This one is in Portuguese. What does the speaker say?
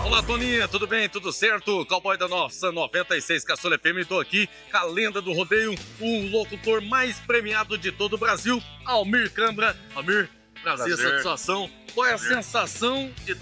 Olá, Toninha, tudo bem? Tudo certo? Cowboy da nossa 96 Caçula FM, tô aqui com a lenda do rodeio, o locutor mais premiado de todo o Brasil, Almir Câmara. Almir, prazer, satisfação. Qual é a sensação de